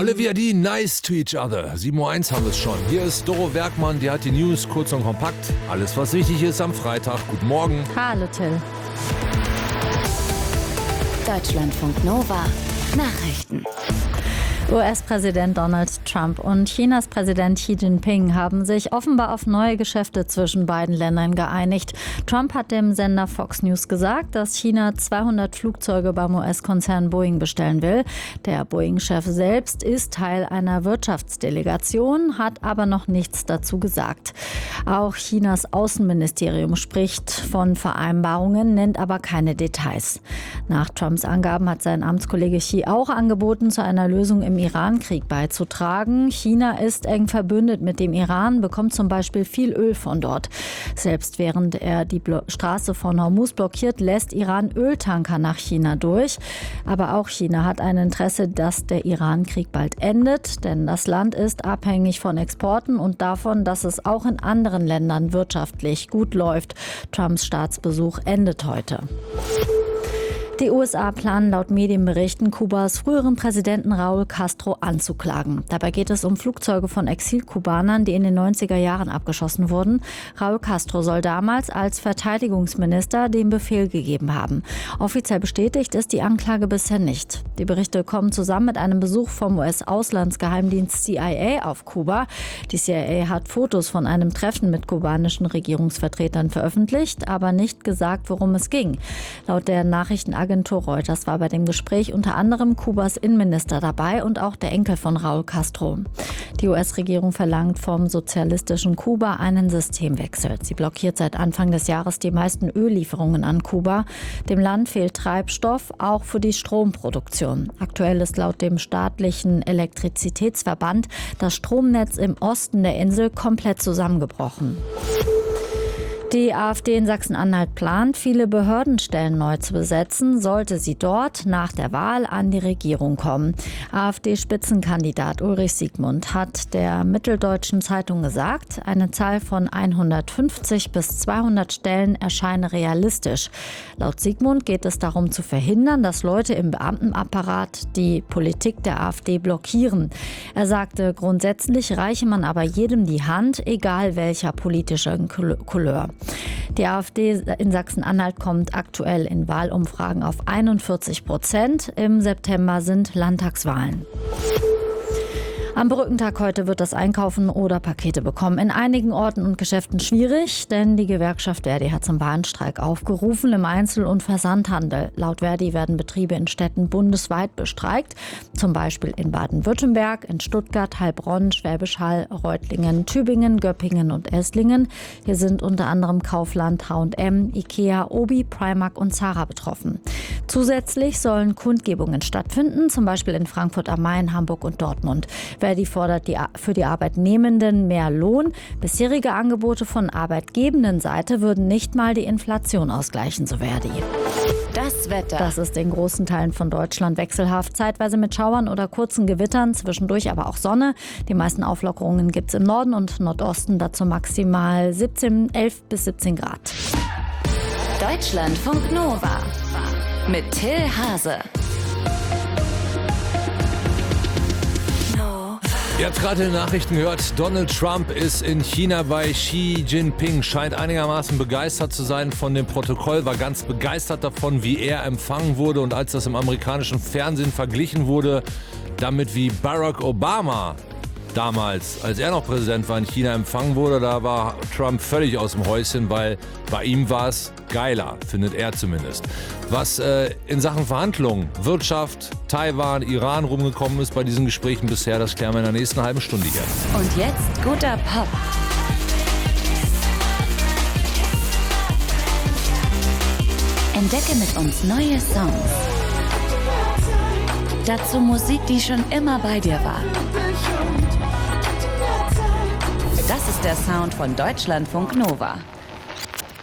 Olivia Dean, nice to each other. 7:01 haben wir es schon. Hier ist Doro Werkmann, die hat die News kurz und kompakt. Alles, was wichtig ist am Freitag. Guten Morgen. Hallo Till. Deutschlandfunk Nova. Nachrichten. US-Präsident Donald Trump und Chinas Präsident Xi Jinping haben sich offenbar auf neue Geschäfte zwischen beiden Ländern geeinigt. Trump hat dem Sender Fox News gesagt, dass China 200 Flugzeuge beim US-Konzern Boeing bestellen will. Der Boeing-Chef selbst ist Teil einer Wirtschaftsdelegation, hat aber noch nichts dazu gesagt. Auch Chinas Außenministerium spricht von Vereinbarungen, nennt aber keine Details. Nach Trumps Angaben hat sein Amtskollege Xi auch angeboten, zu einer Lösung im Iran-Krieg beizutragen. China ist eng verbündet mit dem Iran, bekommt zum Beispiel viel Öl von dort. Selbst während er die Straße von Hormuz blockiert, lässt Iran Öltanker nach China durch. Aber auch China hat ein Interesse, dass der Iran-Krieg bald endet, denn das Land ist abhängig von Exporten und davon, dass es auch in anderen Ländern wirtschaftlich gut läuft. Trumps Staatsbesuch endet heute. Die USA planen laut Medienberichten, Kubas früheren Präsidenten Raúl Castro anzuklagen. Dabei geht es um Flugzeuge von Exilkubanern, die in den 90er Jahren abgeschossen wurden. Raúl Castro soll damals als Verteidigungsminister den Befehl gegeben haben. Offiziell bestätigt ist die Anklage bisher nicht. Die Berichte kommen zusammen mit einem Besuch vom US-Auslandsgeheimdienst CIA auf Kuba. Die CIA hat Fotos von einem Treffen mit kubanischen Regierungsvertretern veröffentlicht, aber nicht gesagt, worum es ging. Laut der Nachrichtenagentur Reuters war bei dem Gespräch unter anderem Kubas Innenminister dabei und auch der Enkel von Raúl Castro. Die US-Regierung verlangt vom sozialistischen Kuba einen Systemwechsel. Sie blockiert seit Anfang des Jahres die meisten Öllieferungen an Kuba. Dem Land fehlt Treibstoff, auch für die Stromproduktion. Aktuell ist laut dem staatlichen Elektrizitätsverband das Stromnetz im Osten der Insel komplett zusammengebrochen. Die AfD in Sachsen-Anhalt plant, viele Behördenstellen neu zu besetzen, sollte sie dort nach der Wahl an die Regierung kommen. AfD-Spitzenkandidat Ulrich Siegmund hat der Mitteldeutschen Zeitung gesagt, eine Zahl von 150 bis 200 Stellen erscheine realistisch. Laut Siegmund geht es darum zu verhindern, dass Leute im Beamtenapparat die Politik der AfD blockieren. Er sagte, grundsätzlich reiche man aber jedem die Hand, egal welcher politischer Couleur. Die AfD in Sachsen-Anhalt kommt aktuell in Wahlumfragen auf 41%. Im September sind Landtagswahlen. Am Brückentag heute wird das Einkaufen oder Pakete bekommen in einigen Orten und Geschäften schwierig, denn die Gewerkschaft Verdi hat zum Warnstreik aufgerufen im Einzel- und Versandhandel. Laut Verdi werden Betriebe in Städten bundesweit bestreikt, zum Beispiel in Baden-Württemberg, in Stuttgart, Heilbronn, Schwäbisch Hall, Reutlingen, Tübingen, Göppingen und Esslingen. Hier sind unter anderem Kaufland, H&M, Ikea, Obi, Primark und Zara betroffen. Zusätzlich sollen Kundgebungen stattfinden, zum Beispiel in Frankfurt am Main, Hamburg und Dortmund. Verdi fordert für die Arbeitnehmenden mehr Lohn. Bisherige Angebote von arbeitgebenden Seite würden nicht mal die Inflation ausgleichen, so Verdi. Das Wetter. Das ist in großen Teilen von Deutschland wechselhaft, zeitweise mit Schauern oder kurzen Gewittern, zwischendurch aber auch Sonne. Die meisten Auflockerungen gibt es im Norden und Nordosten, dazu maximal 11 bis 17 Grad. Deutschlandfunk Nova mit Till Hase. Ihr habt gerade in den Nachrichten gehört, Donald Trump ist in China bei Xi Jinping, scheint einigermaßen begeistert zu sein von dem Protokoll, war ganz begeistert davon, wie er empfangen wurde, und als das im amerikanischen Fernsehen verglichen wurde, damit wie Barack Obama damals, als er noch Präsident war, in China empfangen wurde, da war Trump völlig aus dem Häuschen, weil bei ihm war es geiler, findet er zumindest. Was in Sachen Verhandlungen, Wirtschaft, Taiwan, Iran rumgekommen ist bei diesen Gesprächen bisher, das klären wir in der nächsten halben Stunde hier. Und jetzt guter Pop. Entdecke mit uns neue Songs. Dazu Musik, die schon immer bei dir war. Das ist der Sound von Deutschlandfunk Nova.